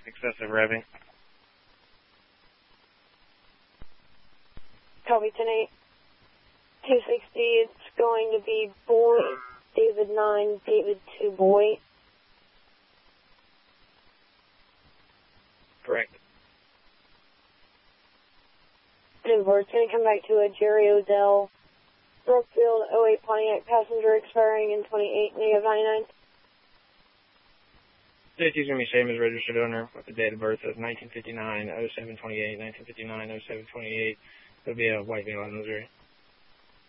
excessive revving. Copy 10-8. 260, it's going to be boy, David 9, David 2 boy. Correct. And it's going to come back to a Jerry Odell, Brookfield 08 Pontiac passenger expiring in 28, -99. JT's going to be same as registered owner with the date of birth of 1959, 0728, 1959, 0728. It'll be a white male in Missouri.